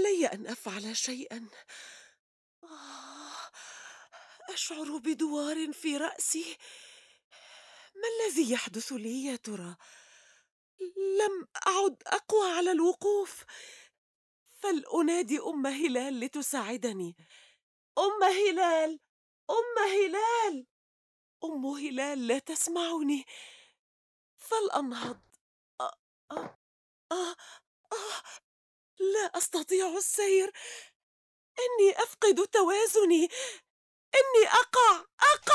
علي أن أفعل شيئا. آه، أشعر بدوار في رأسي. ما الذي يحدث لي يا ترى؟ لم أعد أقوى على الوقوف. فلأنادي أم هلال لتساعدني. أم هلال، أم هلال. أم هلال لا تسمعني. فلأنهض. آه آه آه آه لا أستطيع السير. إني أفقد توازني. إني أقع.